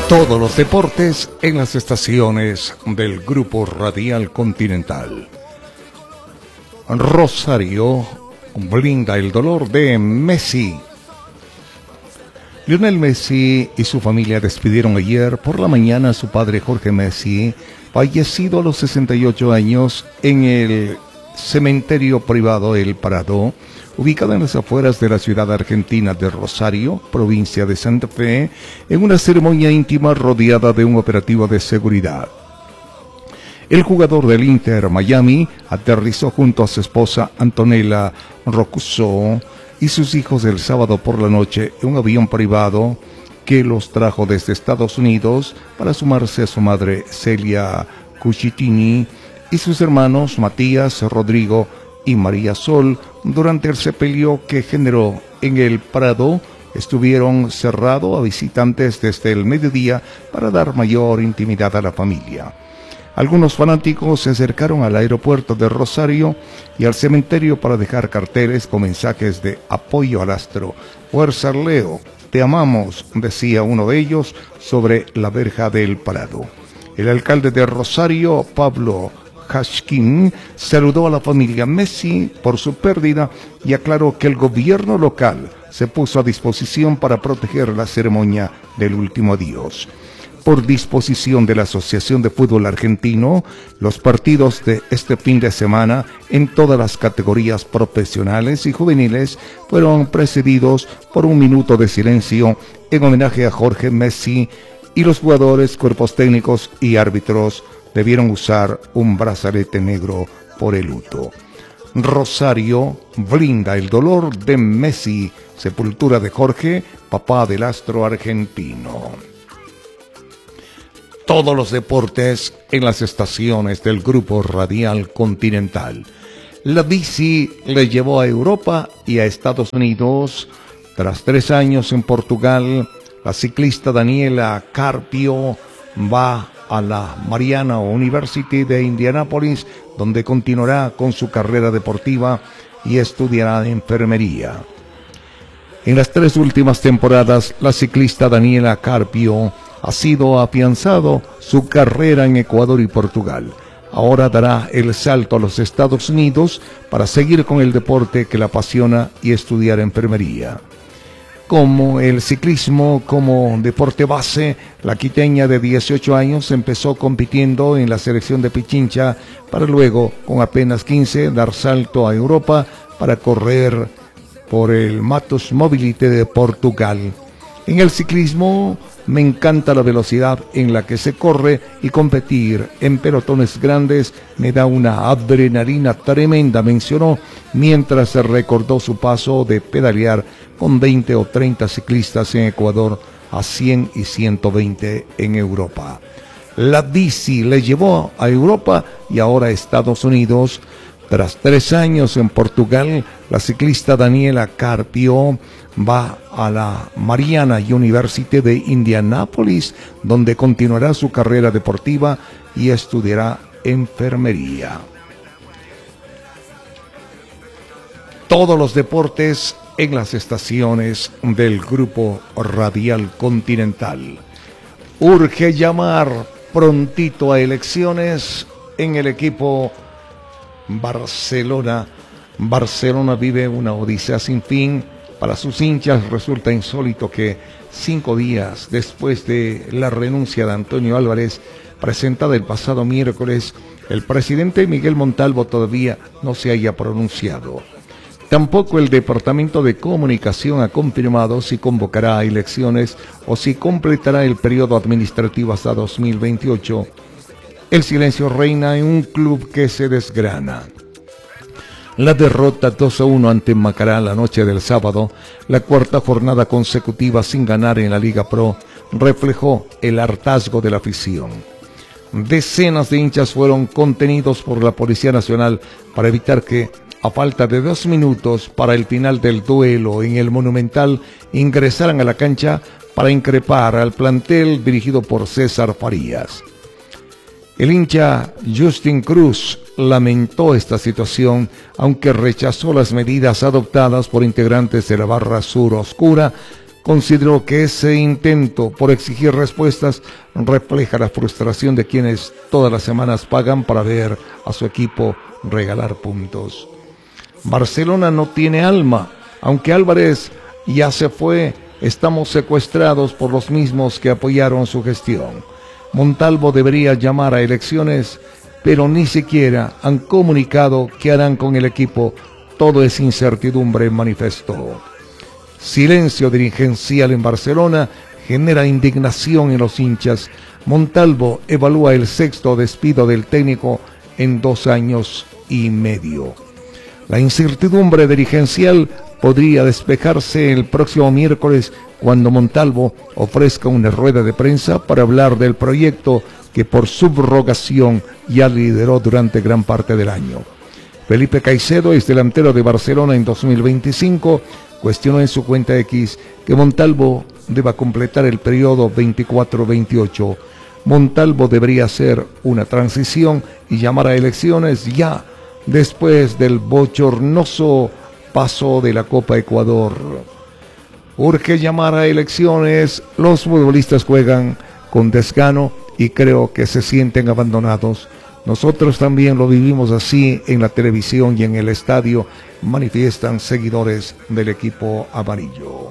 Todos los deportes en las estaciones del Grupo Radial Continental. Rosario blinda el dolor de Messi. Lionel Messi y su familia despidieron ayer por la mañana a su padre Jorge Messi, fallecido a los 68 años en el cementerio privado El Prado, ubicado en las afueras de la ciudad argentina de Rosario, provincia de Santa Fe, en una ceremonia íntima rodeada de un operativo de seguridad. El jugador del Inter Miami aterrizó junto a su esposa Antonella Roccuzzo y sus hijos el sábado por la noche en un avión privado que los trajo desde Estados Unidos para sumarse a su madre Celia Cucitini y sus hermanos Matías, Rodrigo y María Sol. Durante el sepelio que generó en el Prado, estuvieron cerrado a visitantes desde el mediodía para dar mayor intimidad a la familia. Algunos fanáticos se acercaron al aeropuerto de Rosario y al cementerio para dejar carteles con mensajes de apoyo al astro. Fuerza Leo, te amamos, decía uno de ellos sobre la verja del Prado. El alcalde de Rosario, Pablo Hashkin, saludó a la familia Messi por su pérdida y aclaró que el gobierno local se puso a disposición para proteger la ceremonia del último adiós. Por disposición de la Asociación de Fútbol Argentino, los partidos de este fin de semana en todas las categorías profesionales y juveniles fueron precedidos por un minuto de silencio en homenaje a Jorge Messi, y los jugadores, cuerpos técnicos y árbitros debieron usar un brazalete negro por el luto. Rosario blinda el dolor de Messi, sepultura de Jorge, papá del astro argentino. Todos los deportes en las estaciones del Grupo Radial Continental. La bici le llevó a Europa y a Estados Unidos. Tras 3 años en Portugal, la ciclista Daniela Carpio va a la Mariana University de Indianápolis, donde continuará con su carrera deportiva y estudiará enfermería. En las 3 últimas temporadas, la ciclista Daniela Carpio ha sido afianzado su carrera en Ecuador y Portugal. Ahora dará el salto a los Estados Unidos para seguir con el deporte que la apasiona y estudiar enfermería. Como el ciclismo como deporte base, la quiteña de 18 años empezó compitiendo en la selección de Pichincha para luego, con apenas 15, dar salto a Europa para correr por el Matos Mobility de Portugal. En el ciclismo me encanta la velocidad en la que se corre y competir en pelotones grandes me da una adrenalina tremenda, mencionó mientras se recordó su paso de pedalear con 20 o 30 ciclistas en Ecuador a 100 y 120 en Europa. La bici le llevó a Europa y ahora a Estados Unidos. Tras 3 años en Portugal, la ciclista Daniela Carpio va a la Mariana University de Indianápolis, donde continuará su carrera deportiva y estudiará enfermería. Todos los deportes en las estaciones del Grupo Radial Continental. Urge llamar prontito a elecciones en el equipo Barcelona. Barcelona vive una odisea sin fin. Para sus hinchas resulta insólito que 5 días después de la renuncia de Antonio Álvarez, presentada el pasado miércoles, el presidente Miguel Montalvo todavía no se haya pronunciado. Tampoco el Departamento de Comunicación ha confirmado si convocará a elecciones o si completará el periodo administrativo hasta 2028. El silencio reina en un club que se desgrana. La derrota 2-1 ante Macará la noche del sábado, la 4ª jornada consecutiva sin ganar en la Liga Pro, reflejó el hartazgo de la afición. Decenas de hinchas fueron contenidos por la Policía Nacional para evitar que, a falta de 2 minutos para el final del duelo en el Monumental, ingresaran a la cancha para increpar al plantel dirigido por César Farías. El hincha Justin Cruz lamentó esta situación, aunque rechazó las medidas adoptadas por integrantes de la barra sur oscura consideró que ese intento por exigir respuestas refleja la frustración de quienes todas las semanas pagan para ver a su equipo regalar puntos. Barcelona no tiene alma, aunque Álvarez ya se fue, estamos secuestrados por los mismos que apoyaron su gestión. Montalvo debería llamar a elecciones, pero ni siquiera han comunicado qué harán con el equipo. Todo es incertidumbre, manifestó. Silencio dirigencial en Barcelona genera indignación en los hinchas. Montalvo evalúa el sexto despido del técnico en 2 años y medio. La incertidumbre dirigencial podría despejarse el próximo miércoles cuando Montalvo ofrezca una rueda de prensa para hablar del proyecto que por subrogación ya lideró durante gran parte del año. Felipe Caicedo, ex delantero de Barcelona en 2025, cuestionó en su cuenta X que Montalvo deba completar el periodo 24-28. Montalvo debería hacer una transición y llamar a elecciones ya después del bochornoso paso de la Copa Ecuador. Urge llamar a elecciones, los futbolistas juegan con desgano y creo que se sienten abandonados. Nosotros también lo vivimos así en la televisión y en el estadio, manifiestan seguidores del equipo amarillo.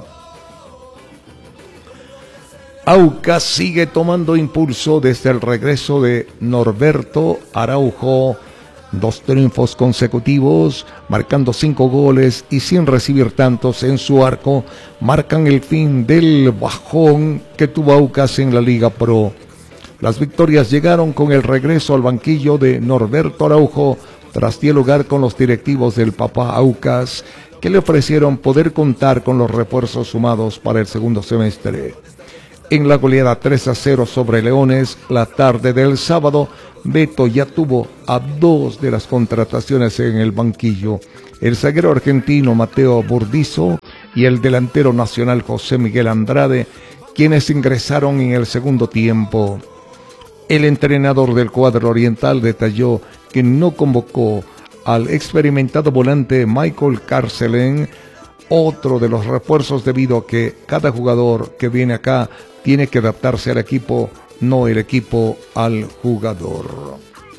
Aucas sigue tomando impulso desde el regreso de Norberto Araujo. 2 triunfos consecutivos, marcando 5 goles y sin recibir tantos en su arco, marcan el fin del bajón que tuvo Aucas en la Liga Pro. Las victorias llegaron con el regreso al banquillo de Norberto Araujo, tras dialogar con los directivos del Papá Aucas, que le ofrecieron poder contar con los refuerzos sumados para el segundo semestre. En la goleada 3-0 sobre Leones, la tarde del sábado, Beto ya tuvo a 2 de las contrataciones en el banquillo, el zaguero argentino Mateo Burdizo y el delantero nacional José Miguel Andrade, quienes ingresaron en el segundo tiempo. El entrenador del cuadro oriental detalló que no convocó al experimentado volante Michael Carcelén, otro de los refuerzos, debido a que cada jugador que viene acá tiene que adaptarse al equipo, no el equipo al jugador.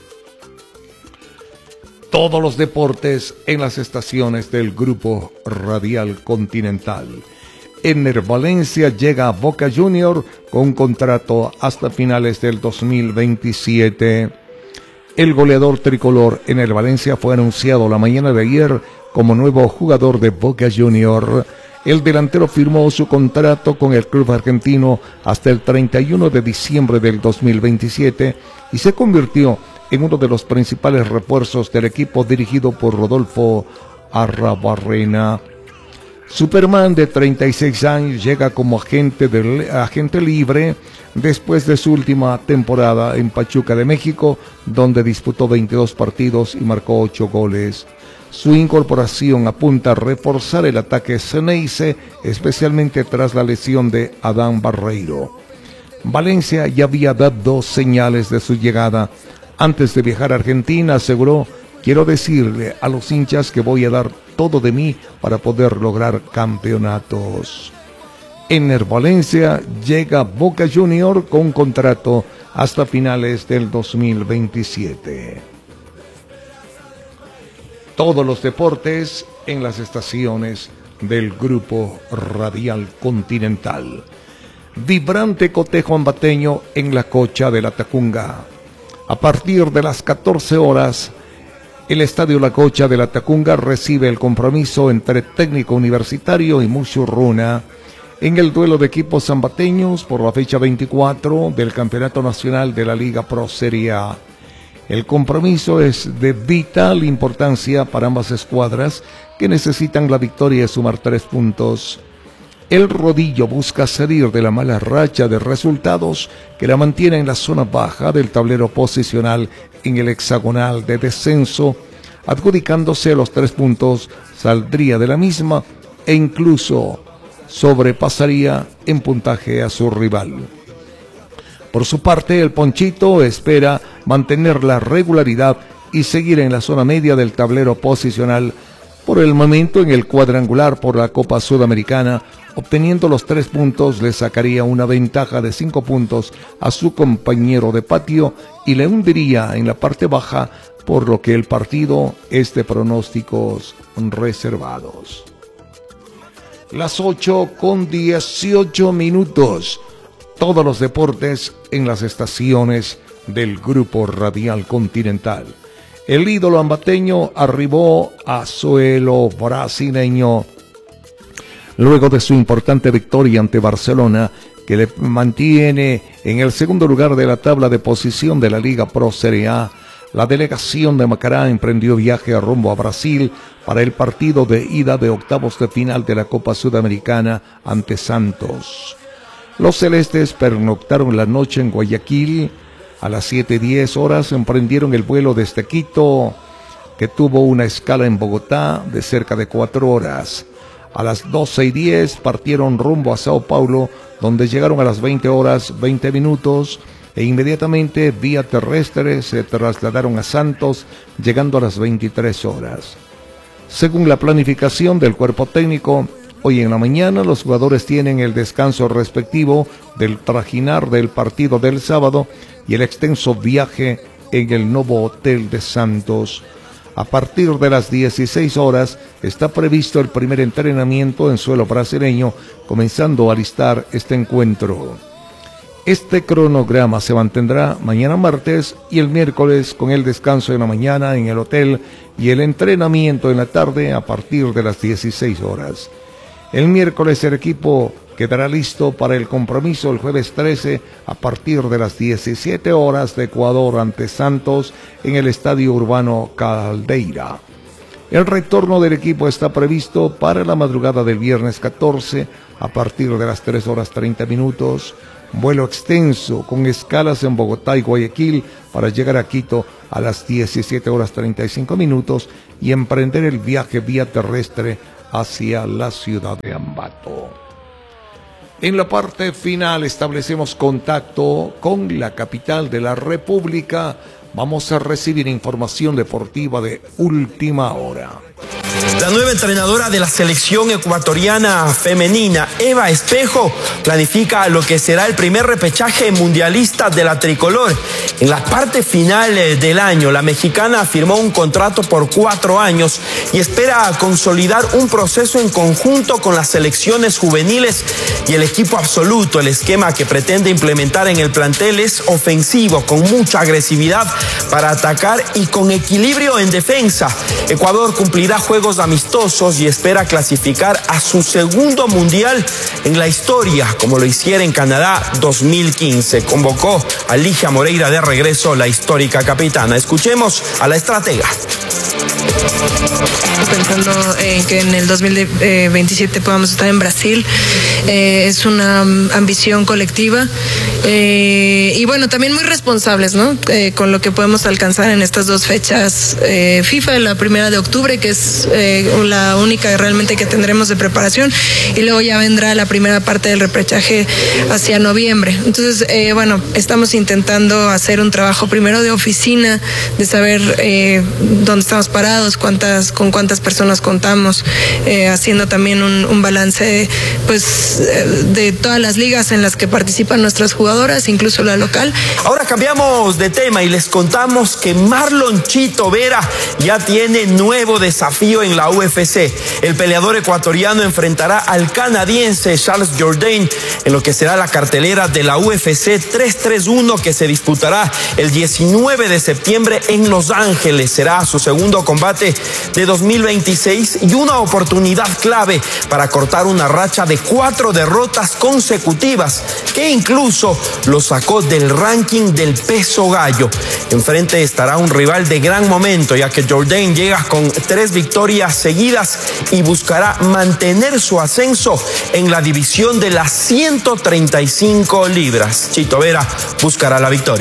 Todos los deportes en las estaciones del Grupo Radial Continental. Ener Valencia llega a Boca Junior con contrato hasta finales del 2027. El goleador tricolor Ener Valencia fue anunciado la mañana de ayer como nuevo jugador de Boca Junior. El delantero firmó su contrato con el club argentino hasta el 31 de diciembre del 2027 y se convirtió en uno de los principales refuerzos del equipo dirigido por Rodolfo Arrabarrena. Superman, de 36 años, llega como agente libre después de su última temporada en Pachuca de México, donde disputó 22 partidos y marcó 8 goles. Su incorporación apunta a reforzar el ataque Ceneice, especialmente tras la lesión de Adán Barreiro. Valencia ya había dado señales de su llegada. Antes de viajar a Argentina, aseguró: quiero decirle a los hinchas que voy a dar todo de mí para poder lograr campeonatos. Ener Valencia llega a Boca Junior con contrato hasta finales del 2027. Todos los deportes en las estaciones del Grupo Radial Continental. Vibrante cotejo ambateño en la Cocha de la Tacunga. A partir de las 14 horas, el Estadio La Cocha de la Tacunga recibe el compromiso entre Técnico Universitario y Mushurruna en el duelo de equipos ambateños por la fecha 24 del Campeonato Nacional de la Liga Pro Serie A. El compromiso es de vital importancia para ambas escuadras, que necesitan la victoria y sumar 3 puntos. El Rodillo busca salir de la mala racha de resultados que la mantiene en la zona baja del tablero posicional en el hexagonal de descenso. Adjudicándose los 3 puntos, saldría de la misma e incluso sobrepasaría en puntaje a su rival. Por su parte, el Ponchito espera mantener la regularidad y seguir en la zona media del tablero posicional, Por el momento, en el cuadrangular por la Copa Sudamericana, obteniendo los 3 puntos, le sacaría una ventaja de 5 puntos a su compañero de patio y le hundiría en la parte baja, por lo que el partido es de pronósticos reservados. Las 8:18. Todos los deportes en las estaciones del Grupo Radial Continental. El ídolo ambateño arribó a suelo brasileño luego de su importante victoria ante Barcelona, que le mantiene en el segundo lugar de la tabla de posición de la Liga Pro Serie A. La delegación de Macará emprendió viaje rumbo a Brasil para el partido de ida de octavos de final de la Copa Sudamericana ante Santos. Los celestes pernoctaron la noche en Guayaquil. A las 7:10 horas emprendieron el vuelo desde Quito, que tuvo una escala en Bogotá de cerca de 4 horas. A las 12:10 partieron rumbo a Sao Paulo, donde llegaron a las 20 horas 20 minutos e inmediatamente vía terrestre se trasladaron a Santos, llegando a las 23 horas. Según la planificación del cuerpo técnico, hoy en la mañana los jugadores tienen el descanso respectivo del trajinar del partido del sábado y el extenso viaje en el nuevo hotel de Santos. A partir de las 16 horas está previsto el primer entrenamiento en suelo brasileño, comenzando a alistar este encuentro. Este cronograma se mantendrá mañana martes y el miércoles, con el descanso en la mañana en el hotel y el entrenamiento en la tarde a partir de las 16 horas. El miércoles el equipo quedará listo para el compromiso el jueves 13 a partir de las 17 horas de Ecuador ante Santos en el Estadio Urbano Caldeira. El retorno del equipo está previsto para la madrugada del viernes 14 a partir de las 3 horas 30 minutos. Vuelo extenso con escalas en Bogotá y Guayaquil para llegar a Quito a las 17 horas 35 minutos y emprender el viaje vía terrestre hacia la ciudad de Ambato. En la parte final establecemos contacto con la capital de la República. Vamos a recibir información deportiva de última hora. La nueva entrenadora de la selección ecuatoriana femenina, Eva Espejo, planifica lo que será el primer repechaje mundialista de la tricolor. En la parte final del año, la mexicana firmó un contrato por 4 años y espera consolidar un proceso en conjunto con las selecciones juveniles y el equipo absoluto. El esquema que pretende implementar en el plantel es ofensivo, con mucha agresividad para atacar y con equilibrio en defensa. Ecuador cumplirá juegos amistosos y espera clasificar a su segundo mundial en la historia, como lo hiciera en Canadá 2015. Convocó a Ligia Moreira de regreso, la histórica capitana. Escuchemos a la estratega. Pensando en que en el 2027 podamos estar en Brasil, es una ambición colectiva y bueno, también muy responsables, ¿no? Con lo que podemos alcanzar en estas 2 fechas FIFA, la primera de octubre, que es la única realmente que tendremos de preparación, y luego ya vendrá la primera parte del repechaje hacia noviembre. Entonces, bueno, estamos intentando hacer un trabajo primero de oficina, de saber dónde estamos parados, con cuántas personas contamos, haciendo también un balance pues de todas las ligas en las que participan nuestras jugadoras, incluso la local. Ahora cambiamos de tema y les contamos que Marlon Chito Vera ya tiene nuevo desafío en la UFC. El peleador ecuatoriano enfrentará al canadiense Charles Jourdain en lo que será la cartelera de la UFC 331, que se disputará el 19 de septiembre en Los Ángeles. Será su segundo combate de 2026 y una oportunidad clave para cortar una racha de 4 derrotas consecutivas que incluso lo sacó del ranking del peso gallo. Enfrente estará un rival de gran momento, ya que Jourdain llega con 3 victorias seguidas y buscará mantener su ascenso en la división de las 135 libras. Chito Vera buscará la victoria.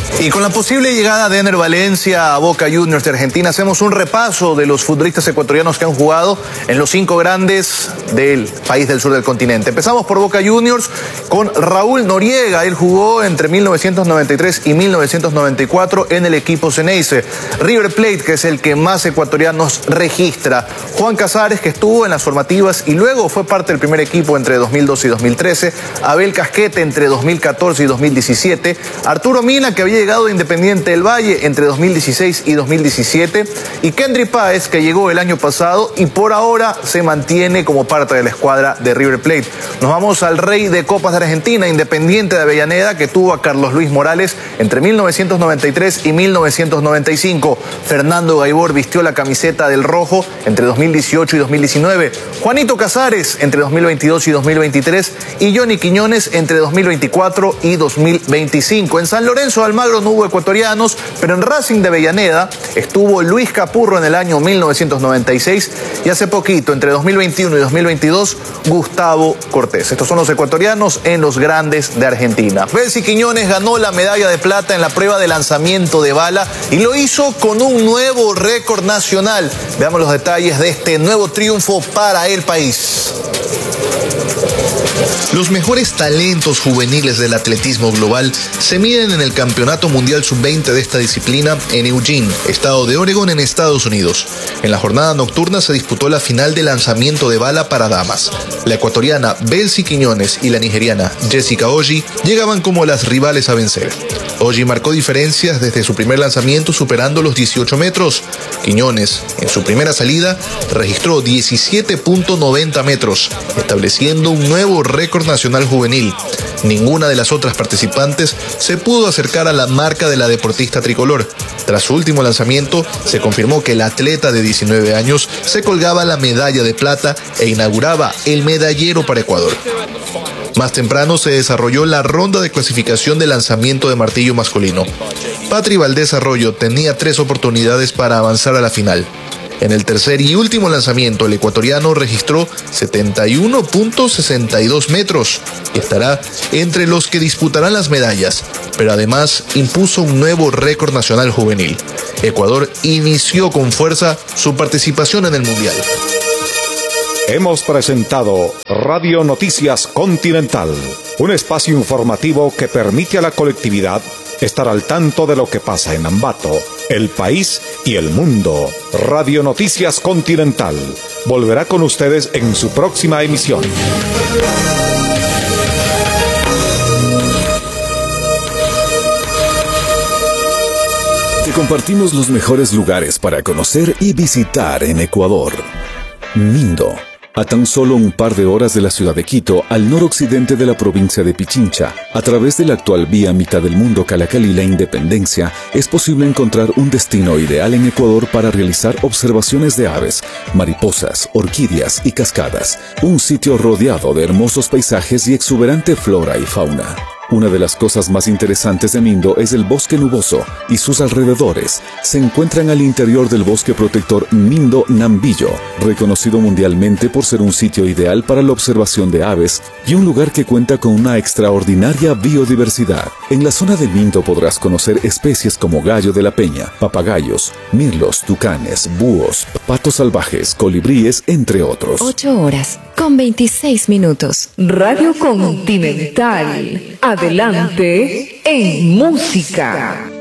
Y con la posible llegada de Ener Valencia a Boca Juniors de Argentina, hacemos un repaso de los futbolistas ecuatorianos que han jugado en los 5 grandes del país del sur del continente. Empezamos por Boca Juniors con Raúl Noriega. Él jugó entre 1993 y 1994 en el equipo Ceneice. River Plate, que es el que más ecuatorianos registra. Juan Casares, que estuvo en las formativas y luego fue parte del primer equipo entre 2012 y 2013. Abel Casquete entre 2014 y 2017. Arturo Mina, que había llegado de Independiente del Valle entre 2016 y 2017, y Kendry Páez, que llegó el año pasado y por ahora se mantiene como parte de la escuadra de River Plate. Nos vamos al rey de Copas de Argentina, Independiente de Avellaneda, que tuvo a Carlos Luis Morales entre 1993 y 1995. Fernando Gaibor vistió la camiseta del rojo entre 2018 y 2019. Juanito Casares entre 2022 y 2023 y Johnny Quiñones entre 2024 y 2025. En San Lorenzo de Almagro no hubo ecuatorianos, pero en Racing de Avellaneda estuvo Luis Capurro en el año 1996 y hace poquito, entre 2021 y 2022, Gustavo Cortés. Estos son los ecuatorianos en los grandes de Argentina. Belsi Quiñones ganó la medalla de plata en la prueba de lanzamiento de bala y lo hizo con un nuevo récord nacional. Veamos los detalles de este nuevo triunfo para el país. Los mejores talentos juveniles del atletismo global se miden en el Campeonato Mundial Sub-20 de esta disciplina en Eugene, estado de Oregon, en Estados Unidos. En la jornada nocturna se disputó la final de lanzamiento de bala para damas. La ecuatoriana Belsi Quiñones y la nigeriana Jessica Oji llegaban como las rivales a vencer. Oji marcó diferencias desde su primer lanzamiento, superando los 18 metros. Quiñones, en su primera salida, registró 17.90 metros, estableciendo un nuevo récord nacional juvenil. Ninguna de las otras participantes se pudo acercar a la marca de la deportista tricolor. Tras su último lanzamiento, se confirmó que el atleta de 19 años se colgaba la medalla de plata e inauguraba el medallero para Ecuador. Más temprano se desarrolló la ronda de clasificación de lanzamiento de martillo masculino. Patri Valdés Arroyo tenía 3 oportunidades para avanzar a la final. En el tercer y último lanzamiento, el ecuatoriano registró 71.62 metros y estará entre los que disputarán las medallas, pero además impuso un nuevo récord nacional juvenil. Ecuador inició con fuerza su participación en el Mundial. Hemos presentado Radio Noticias Continental, un espacio informativo que permite a la colectividad estar al tanto de lo que pasa en Ambato, el país y el mundo. Radio Noticias Continental volverá con ustedes en su próxima emisión. Te compartimos los mejores lugares para conocer y visitar en Ecuador. Mindo, a tan solo un par de horas de la ciudad de Quito, al noroccidente de la provincia de Pichincha, a través de la actual vía Mitad del Mundo Calacalí-La Independencia, es posible encontrar un destino ideal en Ecuador para realizar observaciones de aves, mariposas, orquídeas y cascadas. Un sitio rodeado de hermosos paisajes y exuberante flora y fauna. Una de las cosas más interesantes de Mindo es el bosque nuboso y sus alrededores. Se encuentran al interior del bosque protector Mindo Nambillo, reconocido mundialmente por ser un sitio ideal para la observación de aves y un lugar que cuenta con una extraordinaria biodiversidad. En la zona de Mindo podrás conocer especies como gallo de la peña, papagayos, mirlos, tucanes, búhos, patos salvajes, colibríes, entre otros. 8 horas con 26 minutos. Radio Continental. Adelante en música.